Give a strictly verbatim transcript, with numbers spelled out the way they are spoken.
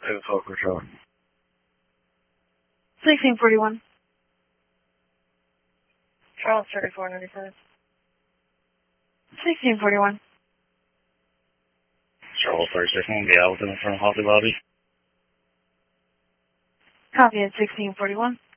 Info control. sixteen forty-one. Charles thirty-four ninety-five. sixteen forty-one. Charles thirty-six one, be out within the front of Hobby Lobby. Copy at sixteen forty-one.